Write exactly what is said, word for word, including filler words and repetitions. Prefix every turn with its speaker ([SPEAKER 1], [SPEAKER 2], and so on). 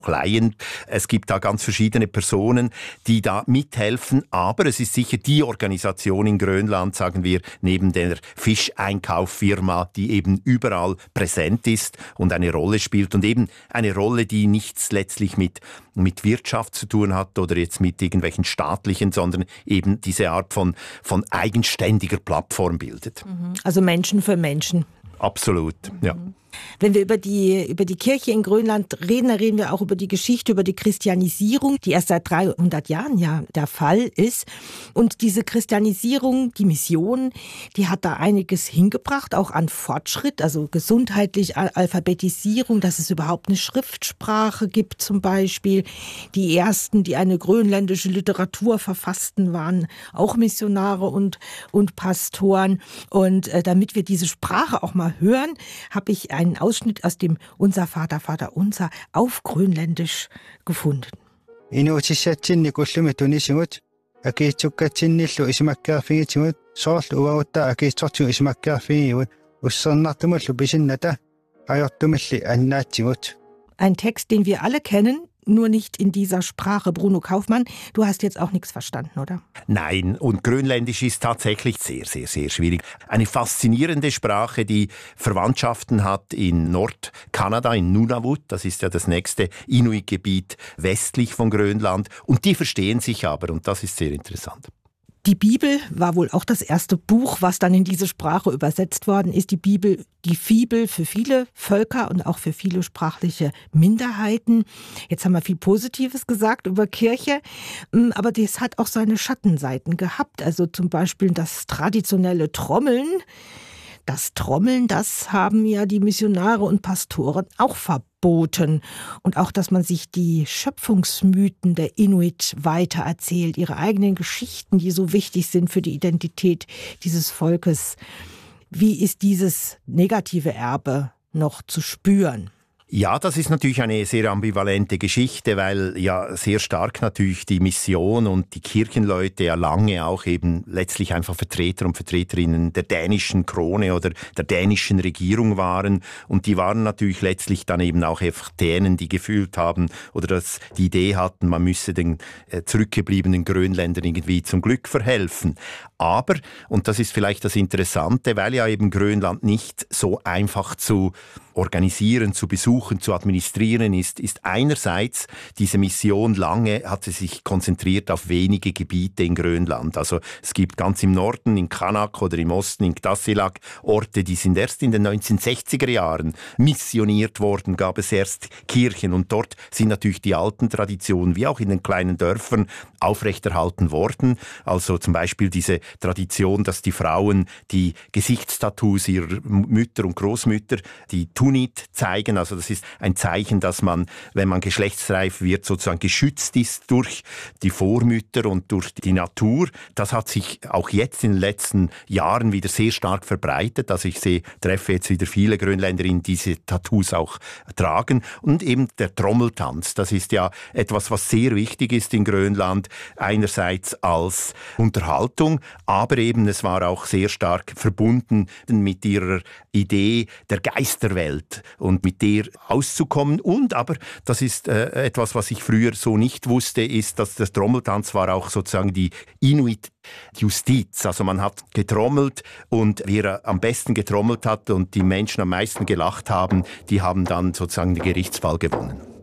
[SPEAKER 1] Laien. Es gibt da ganz verschiedene Personen, die da mithelfen, aber es ist sicher die Organisation in Grönland, sagen wir, neben der Fischeinkauffirma, die eben überall präsent ist und eine Rolle spielt und eben eine Rolle, die nichts letztlich mit, mit Wirtschaft zu tun hat oder jetzt mit irgendwelchen staatlichen, sondern eben diese Art von, von eigenständiger Plattform bildet.
[SPEAKER 2] Also Menschen für Menschen.
[SPEAKER 1] Absolut, ja.
[SPEAKER 2] Wenn wir über die, über die Kirche in Grönland reden, dann reden wir auch über die Geschichte, über die Christianisierung, die erst seit dreihundert Jahren ja der Fall ist. Und diese Christianisierung, die Mission, die hat da einiges hingebracht, auch an Fortschritt, also gesundheitlich, Alphabetisierung, dass es überhaupt eine Schriftsprache gibt zum Beispiel. Die ersten, die eine grönländische Literatur verfassten, waren auch Missionare und, und Pastoren. Und äh, damit wir diese Sprache auch mal hören, habe ich einen Ausschnitt aus dem Unser Vater, Vater Unser auf Grönländisch gefunden.
[SPEAKER 3] Inuutissaatsinni kullumitunisingut akiitsukkatsinnillu isimakkaarfingitigut soorlu uavutta akiitsortigu isimakkaarfingigut ussernartumullu pisinnata ajortumilli annaatsigut.
[SPEAKER 2] Ein Text, den wir alle kennen, nur nicht in dieser Sprache. Bruno Kaufmann, du hast jetzt auch nichts verstanden, oder?
[SPEAKER 1] Nein, und Grönländisch ist tatsächlich sehr, sehr, sehr schwierig. Eine faszinierende Sprache, die Verwandtschaften hat in Nordkanada, in Nunavut. Das ist ja das nächste Inuit-Gebiet westlich von Grönland. Und die verstehen sich aber, und das ist sehr interessant.
[SPEAKER 2] Die Bibel war wohl auch das erste Buch, was dann in diese Sprache übersetzt worden ist. Die Bibel, die Fibel für viele Völker und auch für viele sprachliche Minderheiten. Jetzt haben wir viel Positives gesagt über Kirche, aber das hat auch seine Schattenseiten gehabt. Also zum Beispiel das traditionelle Trommeln. Das Trommeln, das haben ja die Missionare und Pastoren auch verboten. Und auch, dass man sich die Schöpfungsmythen der Inuit weitererzählt, ihre eigenen Geschichten, die so wichtig sind für die Identität dieses Volkes. Wie ist dieses negative Erbe noch zu spüren?
[SPEAKER 1] Ja, das ist natürlich eine sehr ambivalente Geschichte, weil ja sehr stark natürlich die Mission und die Kirchenleute ja lange auch eben letztlich einfach Vertreter und Vertreterinnen der dänischen Krone oder der dänischen Regierung waren. Und die waren natürlich letztlich dann eben auch einfach Dänen, die gefühlt haben oder das, die Idee hatten, man müsse den äh, zurückgebliebenen Grönländern irgendwie zum Glück verhelfen. Aber, und das ist vielleicht das Interessante, weil ja eben Grönland nicht so einfach zu organisieren, zu besuchen, zu administrieren ist, ist einerseits diese Mission lange, hat sie sich konzentriert auf wenige Gebiete in Grönland. Also es gibt ganz im Norden, in Qanak oder im Osten, in Tasiilaq, Orte, die sind erst in den neunzehnhundertsechziger Jahren missioniert worden, gab es erst Kirchen und dort sind natürlich die alten Traditionen, wie auch in den kleinen Dörfern, aufrechterhalten worden. Also zum Beispiel diese Tradition, dass die Frauen die Gesichtstattoos ihrer Mütter und Großmütter, die Tunit zeigen. Also das ist ein Zeichen, dass man, wenn man geschlechtsreif wird, sozusagen geschützt ist durch die Vormütter und durch die Natur. Das hat sich auch jetzt in den letzten Jahren wieder sehr stark verbreitet. Also ich sehe, treffe jetzt wieder viele Grönländerinnen, die diese Tattoos auch tragen. Und eben der Trommeltanz, das ist ja etwas, was sehr wichtig ist in Grönland. Einerseits als Unterhaltung, aber eben es war auch sehr stark verbunden mit ihrer Idee der Geisterwelt und mit der auszukommen. Und aber, das ist äh, etwas, was ich früher so nicht wusste, ist, dass der Trommeltanz war auch sozusagen die Inuit-Justiz. Also man hat getrommelt und wer am besten getrommelt hat und die Menschen am meisten gelacht haben, die haben dann sozusagen den Gerichtsfall gewonnen.